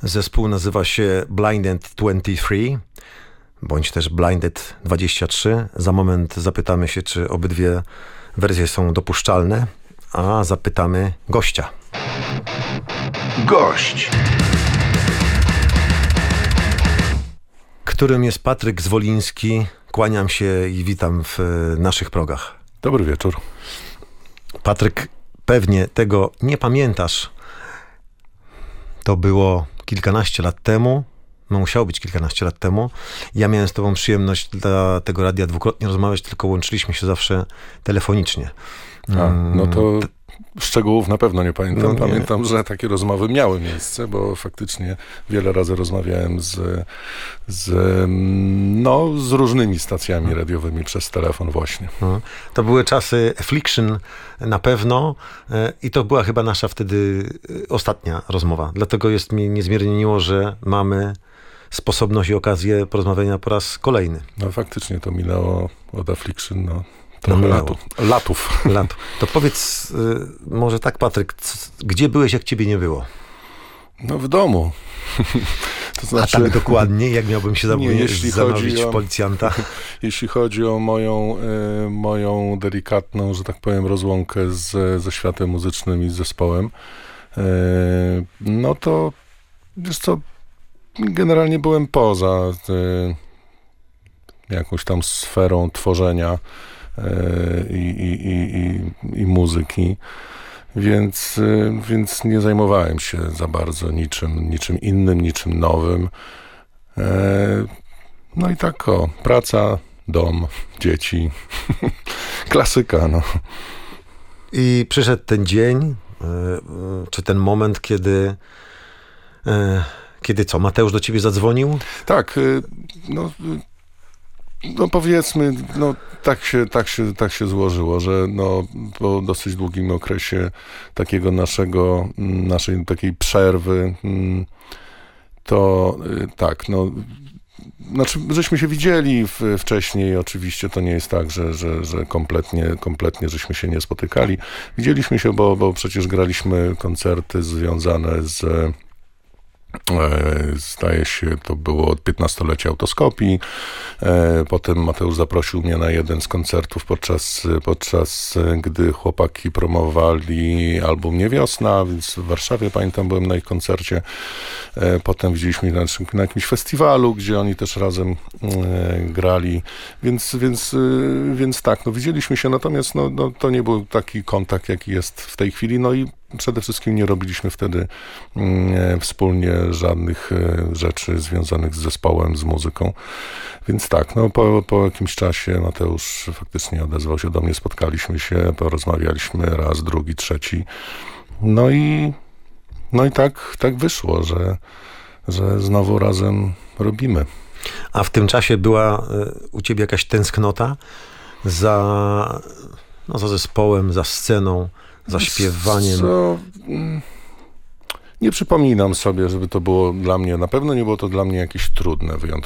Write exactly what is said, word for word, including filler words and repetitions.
Zespół nazywa się Blinded dwadzieścia trzy, bądź też Blinded dwadzieścia trzy. Za moment zapytamy się, czy obydwie wersje są dopuszczalne, a zapytamy gościa. Gość. Którym jest Patryk Zwoliński. Kłaniam się i witam w naszych progach. Dobry wieczór. Patryk, pewnie tego nie pamiętasz. To było kilkanaście lat temu. No, musiało być kilkanaście lat temu. Ja miałem z tobą przyjemność dla tego radia dwukrotnie rozmawiać, tylko łączyliśmy się zawsze telefonicznie. A, no to szczegółów na pewno nie pamiętam. No nie. Pamiętam, że takie rozmowy miały miejsce, bo faktycznie wiele razy rozmawiałem z, z, no, z różnymi stacjami radiowymi przez telefon właśnie. No. To były czasy Affliction na pewno i to była chyba nasza wtedy ostatnia rozmowa. Dlatego jest mi niezmiernie miło, że mamy sposobność i okazję porozmawiania po raz kolejny. No faktycznie to minęło od Affliction, no. No, latu. Latów. Lat. To powiedz y, może tak, Patryk, c- gdzie byłeś, jak ciebie nie było? No w domu. To znaczy, a tak dokładnie, jak miałbym się nie, jeśli zamówić chodzi o, policjanta? Jeśli chodzi o moją, y, moją delikatną, że tak powiem, rozłąkę z, ze światem muzycznym i z zespołem, y, no to wiesz co, generalnie byłem poza y, jakąś tam sferą tworzenia I, i, i, i, i muzyki, więc, więc nie zajmowałem się za bardzo niczym, niczym innym, niczym nowym. No i tak o, praca, dom, dzieci, klasyka, no. I przyszedł ten dzień, czy ten moment, kiedy kiedy co, Mateusz do ciebie zadzwonił? Tak, no No powiedzmy, no tak się, tak się, tak się złożyło, że no po dosyć długim okresie takiego naszego, naszej takiej przerwy, to tak, no znaczy, żeśmy się widzieli w, wcześniej, oczywiście to nie jest tak, że, że, że kompletnie, kompletnie żeśmy się nie spotykali. Widzieliśmy się, bo, bo przecież graliśmy koncerty związane z zdaje się, to było od piętnastolecia Autoskopii. Potem Mateusz zaprosił mnie na jeden z koncertów podczas, podczas gdy chłopaki promowali album Nie Wiosna, więc w Warszawie, pamiętam, byłem na ich koncercie. Potem widzieliśmy na, na jakimś festiwalu, gdzie oni też razem grali, więc, więc, więc tak, no widzieliśmy się, natomiast no, no, to nie był taki kontakt, jaki jest w tej chwili, no i przede wszystkim nie robiliśmy wtedy mm, wspólnie żadnych e, rzeczy związanych z zespołem, z muzyką. Więc tak, no po, po jakimś czasie Mateusz faktycznie odezwał się do mnie, spotkaliśmy się, porozmawialiśmy raz, drugi, trzeci. No i, no i tak, tak wyszło, że, że znowu razem robimy. A w tym czasie była y, u ciebie jakaś tęsknota za, no, za zespołem, za sceną, za śpiewaniem? Co? Nie przypominam sobie, żeby to było dla mnie, na pewno nie było to dla mnie jakieś trudne wyjątkowo.